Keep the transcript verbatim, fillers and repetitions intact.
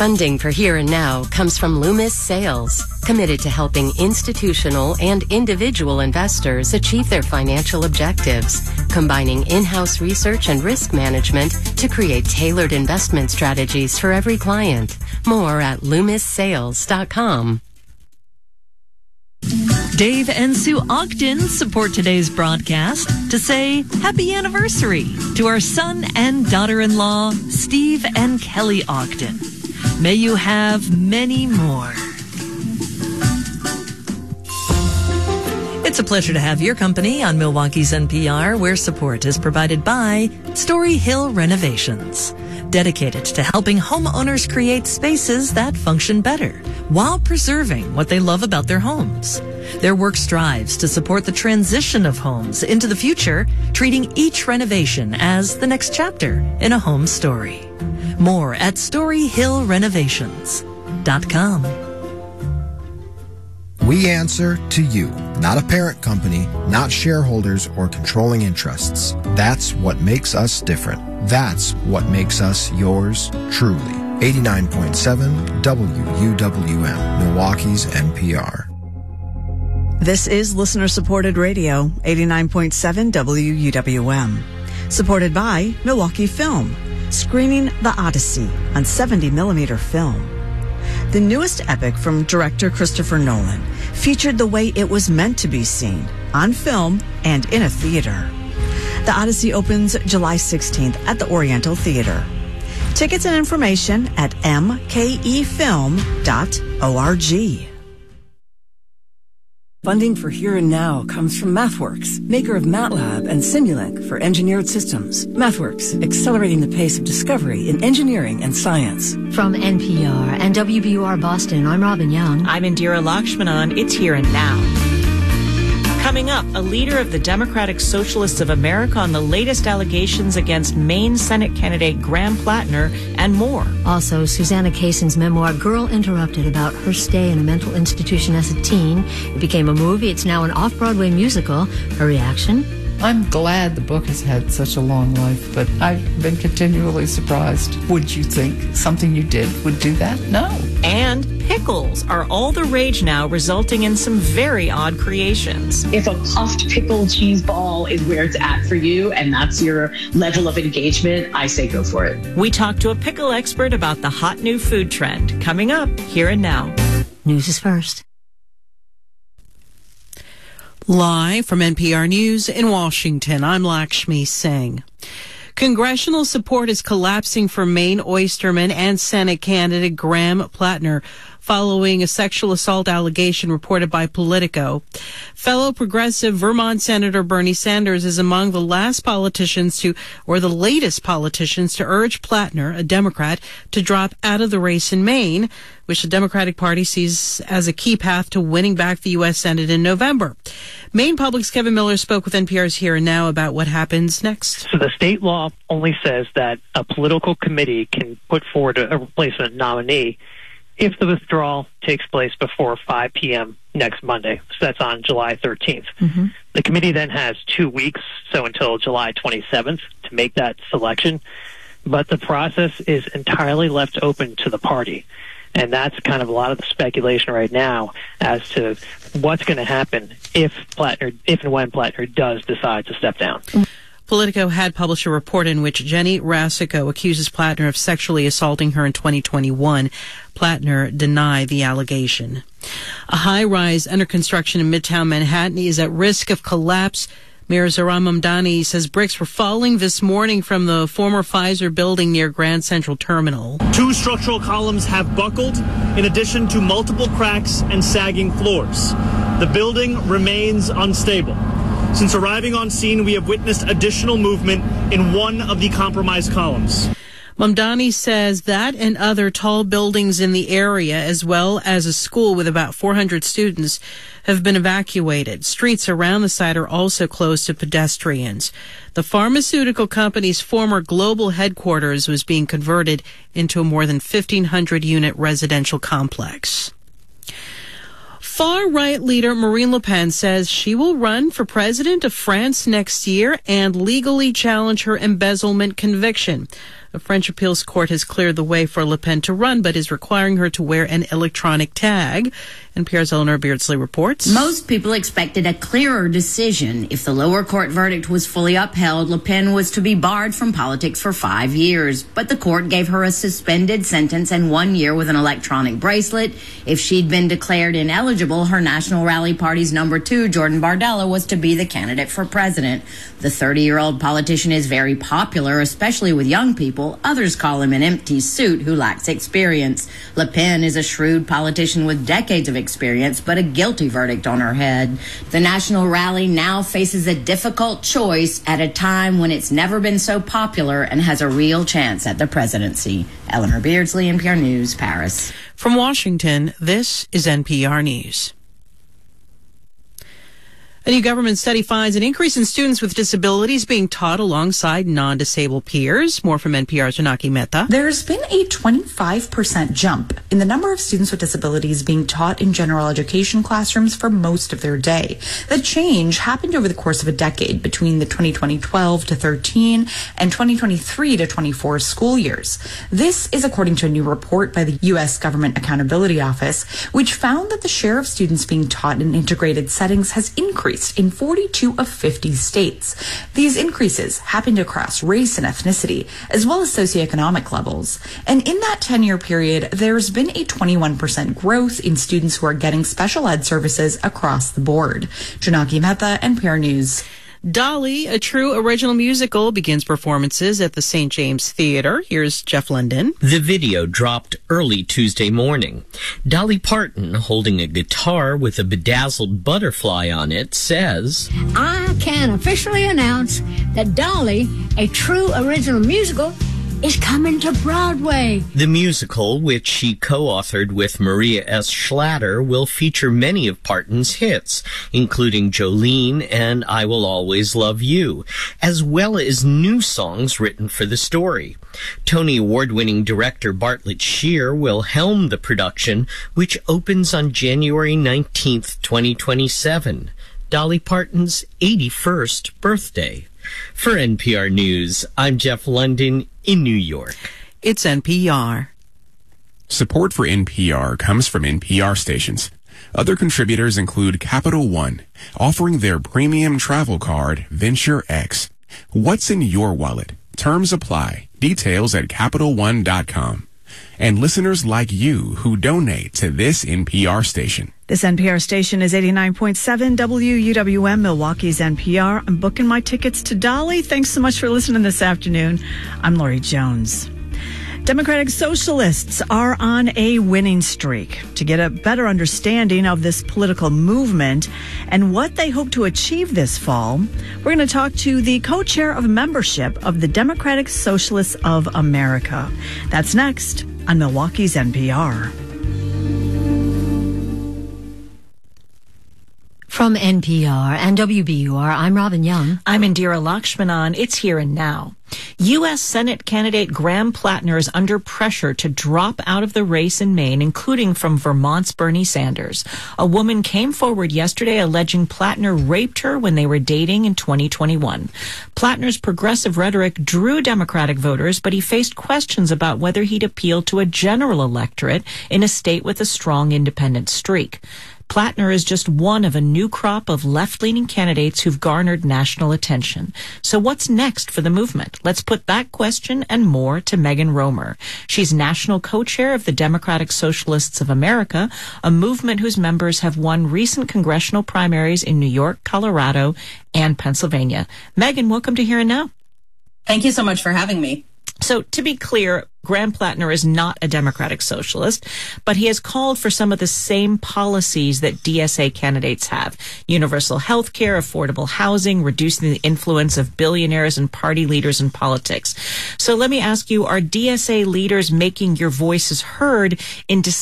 Funding for Here and Now comes from Loomis Sales, committed to helping institutional and individual investors achieve their financial objectives, combining in-house research and risk management to create tailored investment strategies for every client. More at loomis sales dot com. Dave and Sue Ogden support today's broadcast to say happy anniversary to our son and daughter-in-law, Steve and Kelly Ogden. May you have many more. It's a pleasure to have your company on Milwaukee's N P R, where support is provided by Story Hill Renovations, dedicated to helping homeowners create spaces that function better while preserving what they love about their homes. Their work strives to support the transition of homes into the future, treating each renovation as the next chapter in a home story. More at story hill renovations dot com. We answer to you, not a parent company, not shareholders or controlling interests. That's what makes us different. That's what makes us yours truly. eighty-nine point seven W U W M, Milwaukee's N P R. This is listener-supported radio, eighty-nine point seven W U W M. Supported by Milwaukee Film, screening The Odyssey on seventy millimeter film. The newest epic from director Christopher Nolan featured the way it was meant to be seen, on film and in a theater. The Odyssey opens July sixteenth at the Oriental Theater. Tickets and information at m k e film dot org. Funding for Here and Now comes from MathWorks, maker of MATLAB and Simulink for engineered systems. MathWorks, accelerating the pace of discovery in engineering and science. From N P R and W B U R Boston, I'm Robin Young. I'm Indira Lakshmanan. It's Here and Now. Coming up, a leader of the Democratic Socialists of America on the latest allegations against Maine Senate candidate Graham Plattner, and more. Also, Susanna Kaysen's memoir, Girl Interrupted, about her stay in a mental institution as a teen. It became a movie. It's now an off-Broadway musical. Her reaction? I'm glad the book has had such a long life, but I've been continually surprised. Would you think something you did would do that? No. And pickles are all the rage now, resulting in some very odd creations. If a puffed pickle cheese ball is where it's at for you, and that's your level of engagement, I say go for it. We talk to a pickle expert about the hot new food trend. Coming up, Here and Now. News is first. Live from N P R News in Washington, I'm Lakshmi Singh. Congressional support is collapsing for Maine oysterman and Senate candidate Graham Plattner following a sexual assault allegation reported by Politico. Fellow progressive Vermont Senator Bernie Sanders is among the last politicians to, or the latest politicians to urge Plattner, a Democrat, to drop out of the race in Maine, which the Democratic Party sees as a key path to winning back the U S Senate in November. Maine Public's Kevin Miller spoke with N P R's Here and Now about what happens next. So the state law only says that a political committee can put forward a replacement nominee if the withdrawal takes place before five p.m. next Monday. So that's on July thirteenth. Mm-hmm. The committee then has two weeks, so until July twenty-seventh, to make that selection. But the process is entirely left open to the party. And that's kind of a lot of the speculation right now as to what's going to happen if Plattner, if and when Plattner does decide to step down. Politico had published a report in which Jenny Rasico accuses Plattner of sexually assaulting her in twenty twenty-one. Plattner denied the allegation. A high-rise under construction in Midtown Manhattan is at risk of collapse. Mayor Zohran Mamdani says bricks were falling this morning from the former Pfizer building near Grand Central Terminal. Two structural columns have buckled, in addition to multiple cracks and sagging floors. The building remains unstable. Since arriving on scene, we have witnessed additional movement in one of the compromised columns. Mamdani says that and other tall buildings in the area, as well as a school with about four hundred students, have been evacuated. Streets around the site are also closed to pedestrians. The pharmaceutical company's former global headquarters was being converted into a more than fifteen hundred unit residential complex. Far-right leader Marine Le Pen says she will run for president of France next year and legally challenge her embezzlement conviction. A French appeals court has cleared the way for Le Pen to run, but is requiring her to wear an electronic tag. N P R's Eleanor Beardsley reports. Most people expected a clearer decision. If the lower court verdict was fully upheld, Le Pen was to be barred from politics for five years. But the court gave her a suspended sentence and one year with an electronic bracelet. If she'd been declared ineligible, her National Rally Party's number two, Jordan Bardella, was to be the candidate for president. The thirty-year-old politician is very popular, especially with young people. Others call him an empty suit who lacks experience. Le Pen is a shrewd politician with decades of experience, but a guilty verdict on her head. The National Rally now faces a difficult choice at a time when it's never been so popular and has a real chance at the presidency. Eleanor Beardsley, N P R News, Paris. From Washington, this is N P R News. A new government study finds an increase in students with disabilities being taught alongside non-disabled peers. More from N P R's Janaki Mehta. There's been a twenty-five percent jump in the number of students with disabilities being taught in general education classrooms for most of their day. The change happened over the course of a decade between the twenty twenty twelve to thirteen and twenty twenty-three to twenty-four school years. This is according to a new report by the U S Government Accountability Office, which found that the share of students being taught in integrated settings has increased in forty-two of fifty states. These increases happened across race and ethnicity, as well as socioeconomic levels. And in that ten-year period, there's been a twenty-one percent growth in students who are getting special ed services across the board. Janaki Mehta, N P R News. Dolly, a true original musical, begins performances at the Saint James Theater. Here's Jeff London. The video dropped early Tuesday morning. Dolly Parton, holding a guitar with a bedazzled butterfly on it, says, I can officially announce that Dolly, a true original musical, is coming to Broadway. The musical, which she co-authored with Maria S. Schlatter, will feature many of Parton's hits, including Jolene and I Will Always Love You, as well as new songs written for the story. Tony Award-winning director Bartlett Shear will helm the production, which opens on January nineteenth, twenty twenty-seven, Dolly Parton's eighty-first birthday. For N P R News, I'm Jeff London in New York. It's N P R. Support for N P R comes from N P R stations. Other contributors include Capital One, offering their premium travel card, Venture X. What's in your wallet? Terms apply. Details at Capital One dot com. And listeners like you who donate to this N P R station. This N P R station is eighty-nine point seven W U W M, Milwaukee's N P R. I'm booking my tickets to Dolly. Thanks so much for listening this afternoon. I'm Lori Jones. Democratic Socialists are on a winning streak. To get a better understanding of this political movement and what they hope to achieve this fall, we're going to talk to the co-chair of membership of the Democratic Socialists of America. That's next on Milwaukee's N P R. From N P R and W B U R, I'm Robin Young. I'm Indira Lakshmanan. It's Here and Now. U S Senate candidate Graham Plattner is under pressure to drop out of the race in Maine, including from Vermont's Bernie Sanders. A woman came forward yesterday alleging Plattner raped her when they were dating in twenty twenty-one. Plattner's progressive rhetoric drew Democratic voters, but he faced questions about whether he'd appeal to a general electorate in a state with a strong independent streak. Plattner is just one of a new crop of left-leaning candidates who've garnered national attention. So what's next for the movement? Let's put that question and more to Megan Romer. She's national co-chair of the Democratic Socialists of America, a movement whose members have won recent congressional primaries in New York, Colorado, and Pennsylvania. Megan, welcome to Here and Now. Thank you so much for having me. So to be clear, Graham Plattner is not a Democratic socialist, but he has called for some of the same policies that D S A candidates have. Universal health care, affordable housing, reducing the influence of billionaires and party leaders in politics. So let me ask you, are D S A leaders making your voices heard in